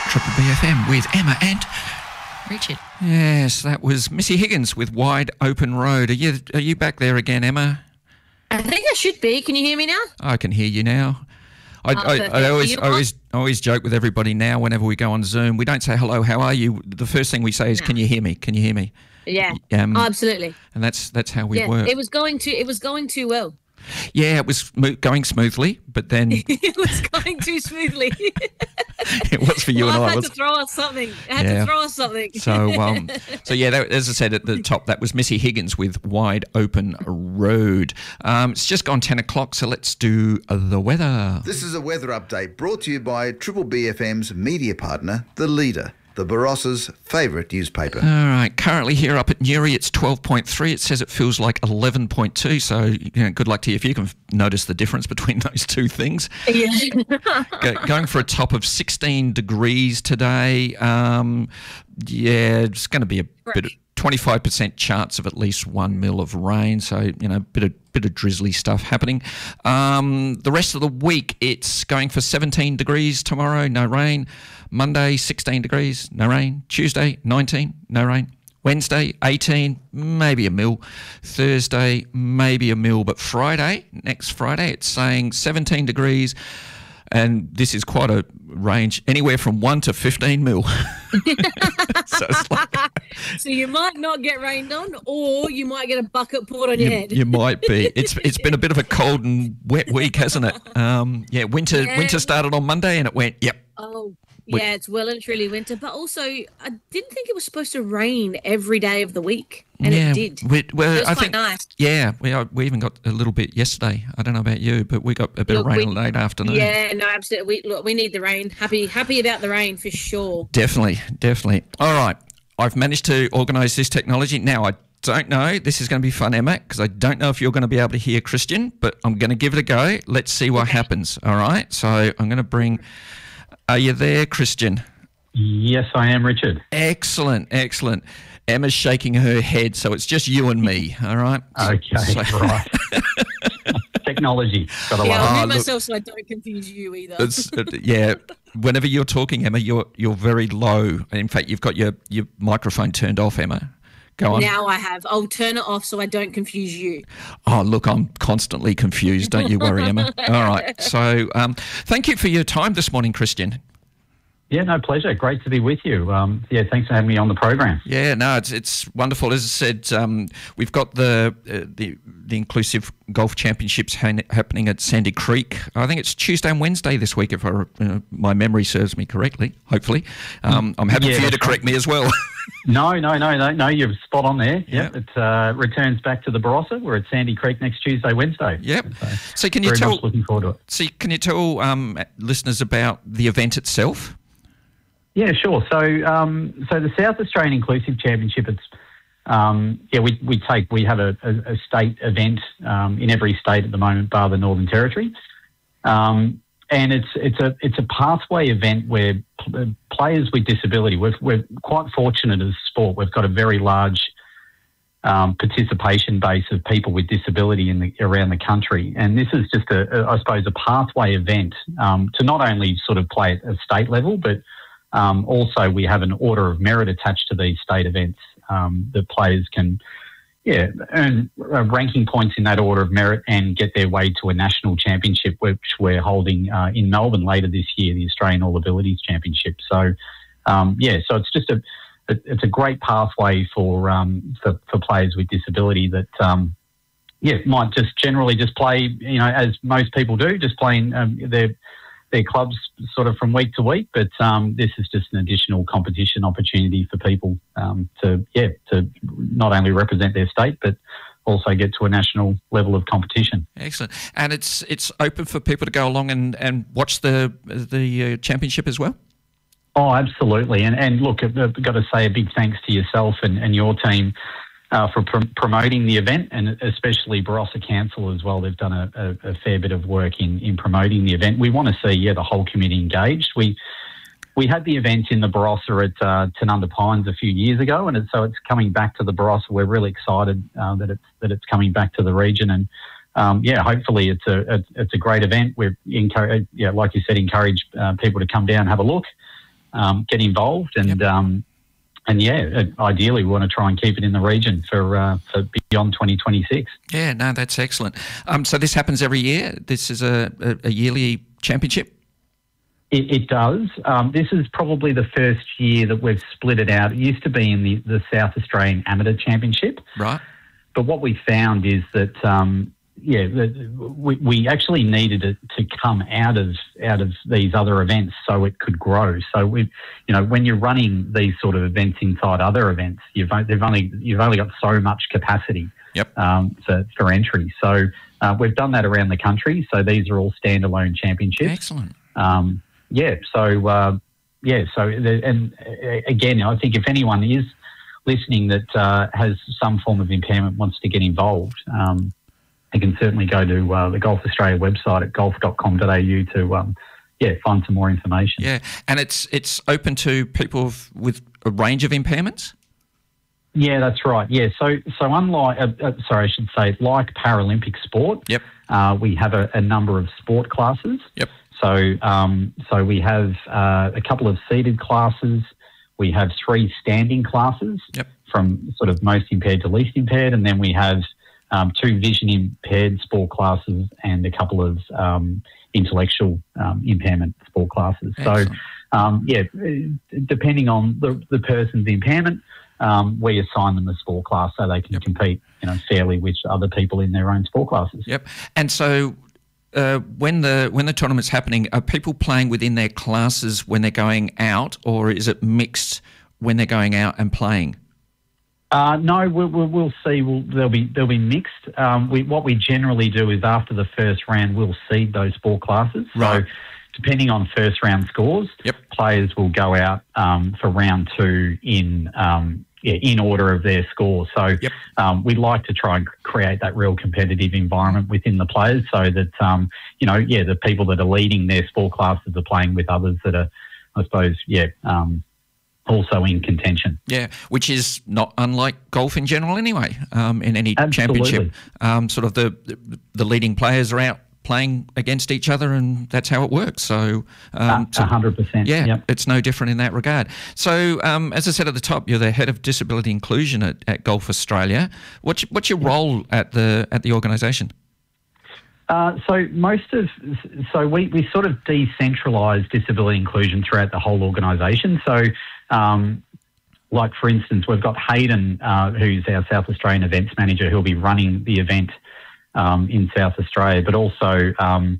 Triple BFM with Emma and Richard. Yes, that was Missy Higgins with Wide Open Road. Are you back there again, Emma? I think I should be. Can you hear me now? I can hear you now. I always joke with everybody now whenever we go on Zoom. We don't say hello, how are you? The first thing we say is, can you hear me? Can you hear me? Yeah, absolutely. And that's how we work. It was going too well. Yeah, it was going smoothly, but then it was going too smoothly. It was for you and I. I had to throw us something. So yeah, as I said at the top, that was Missy Higgins with Wide Open Road. It's just gone 10 o'clock, so let's do the weather. This is a weather update brought to you by Triple BFM's media partner, The Leader, the Barossa's favourite newspaper. All right, currently here up at Newry, it's 12.3. It says it feels like 11.2, so good luck to you if you can notice the difference between those two things. Yeah. Going for a top of 16 degrees today. It's going to be a bit of 25% chance of at least 1 mil of rain, so bit of drizzly stuff happening. The rest of the week, it's going for 17 degrees tomorrow, no rain. Monday, 16 degrees, no rain. Tuesday, 19, no rain. Wednesday, 18, maybe a mil. Thursday, maybe a mil. But next Friday, it's saying 17 degrees, and this is quite a range, anywhere from 1 to 15 mil. So you might not get rained on, or you might get a bucket poured on your head. You might be. It's been a bit of a cold and wet week, hasn't it? Winter started on Monday, and it went, yep. Oh, yeah, it's well and truly winter. But also, I didn't think it was supposed to rain every day of the week, and it did. It was quite nice. Yeah, we even got a little bit yesterday. I don't know about you, but we got a bit of rain late afternoon. Yeah, no, absolutely. We need the rain. Happy about the rain for sure. Definitely. All right, I've managed to organise this technology. Now, I don't know. This is going to be fun, Emma, because I don't know if you're going to be able to hear Christian, but I'm going to give it a go. Let's see what happens. All right, so I'm going to bring... Are you there, Christian? Yes, I am, Richard. Excellent. Emma's shaking her head, so it's just you and me, all right? Okay, right. Technology. I'll mute myself so I don't confuse you either. Whenever you're talking, Emma, you're very low. In fact, you've got your microphone turned off, Emma. Go on. Now I have. I'll turn it off so I don't confuse you. Oh, look, I'm constantly confused. Don't you worry, Emma. All right. So thank you for your time this morning, Christian. Yeah, no, pleasure. Great to be with you. Thanks for having me on the program. Yeah, no, it's wonderful. As I said, we've got the Inclusive Golf Championships happening at Sandy Creek. I think it's Tuesday and Wednesday this week, if my memory serves me correctly, hopefully. I'm happy for you to correct me as well. No, you're spot on there. Yep. It returns back to the Barossa. We're at Sandy Creek next Tuesday, Wednesday. Yep. So can you tell? Looking forward to it. So can you tell listeners about the event itself? Yeah, sure. So the South Australian Inclusive Championship, it's we have a state event in every state at the moment, bar the Northern Territory. And it's a pathway event where players with disability, we're quite fortunate as a sport. We've got a very large participation base of people with disability around the country, and this is just I suppose a pathway event to not only sort of play at a state level, but also we have an order of merit attached to these state events that players can earn ranking points in that order of merit and get their way to a national championship, which we're holding in Melbourne later this year, the Australian All Abilities Championship. So, so it's just it's a great pathway for players with disability that, might just generally just play, as most people do, just playing their clubs sort of from week to week, but this is just an additional competition opportunity for people to not only represent their state, but also get to a national level of competition. Excellent. And it's open for people to go along and watch the championship as well? Oh, absolutely. And look, I've got to say a big thanks to yourself and your team for promoting the event, and especially Barossa Council as well. They've done a fair bit of work in promoting the event. We want to see the whole community engaged. We had the event in the Barossa at Tanunda Pines a few years ago, and so it's coming back to the Barossa. We're really excited that it's coming back to the region, and hopefully it's a great event. We're like you said, encourage people to come down and have a look. get involved, and ideally we want to try and keep it in the region for beyond 2026. Yeah, no, that's excellent. So this happens every year? This is a yearly championship? It does. This is probably the first year that we've split it out. It used to be in the South Australian Amateur Championship. Right. But what we found is that, we actually needed it to come out of these other events so it could grow. So when you're running these sort of events inside other events, you've only got so much capacity. Yep. For entry. So we've done that around the country. So these are all standalone championships. Excellent. And again, I think if anyone is listening that has some form of impairment, wants to get involved, they can certainly go to the Golf Australia website at golf.com.au to find some more information. Yeah, and it's open to people with a range of impairments? Yeah, that's right. Yeah, so unlike, like Paralympic sport, yep. We have a number of sport classes. Yep. So we have a couple of seated classes. We have 3 standing classes, yep. from sort of most impaired to least impaired, and then we have 2 vision impaired sport classes and a couple of intellectual impairment sport classes. Excellent. So, depending on the person's impairment, we assign them a sport class so they can yep. compete, fairly with other people in their own sport classes. Yep. And so, when the tournament's happening, are people playing within their classes when they're going out, or is it mixed when they're going out and playing? No, we'll see. They'll be mixed. What we generally do is after the first round, we'll seed those sport classes. Right. So, depending on first round scores, yep. players will go out for round 2 in order of their score. So yep. We'd like to try and create that real competitive environment within the players so that, the people that are leading their sport classes are playing with others that are, I suppose, also in contention. Yeah, which is not unlike golf in general anyway, in any Absolutely. championship. Sort of the leading players are out playing against each other, and that's how it works. So, 100%. Yeah, yep. It's no different in that regard. So, as I said at the top, you're the head of disability inclusion at Golf Australia. What's your role at the organisation? We sort of decentralise disability inclusion throughout the whole organisation. So, like for instance, we've got Hayden, who's our South Australian events manager, who'll be running the event in South Australia, but also,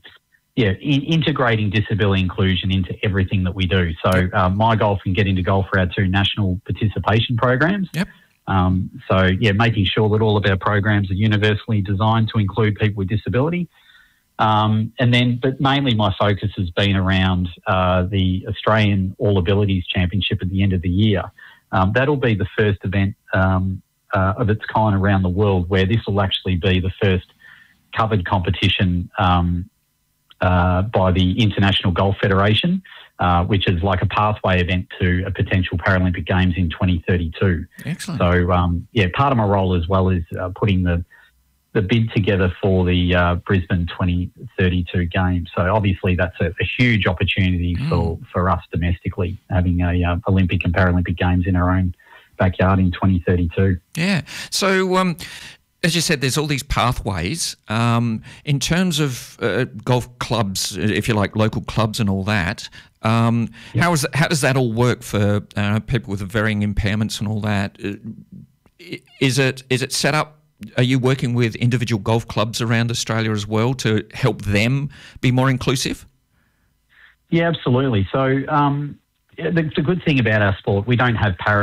integrating disability inclusion into everything that we do. So, My Golf and Get Into Golf are our 2 national participation programs. Yep. Making sure that all of our programs are universally designed to include people with disability. But mainly my focus has been around the Australian All Abilities Championship at the end of the year. That'll be the first event of its kind around the world, where this will actually be the first covered competition by the International Golf Federation, which is like a pathway event to a potential Paralympic Games in 2032. Excellent. So, part of my role as well is putting the bid together for the Brisbane 2032 Games. So obviously that's a huge opportunity for us domestically, having a Olympic and Paralympic Games in our own backyard in 2032. Yeah. So, as you said, there's all these pathways. In terms of golf clubs, if you like, local clubs and all that, how does that all work for people with varying impairments and all that? Is it set up? Are you working with individual golf clubs around Australia as well to help them be more inclusive? Yeah, absolutely. So the good thing about our sport, we don't have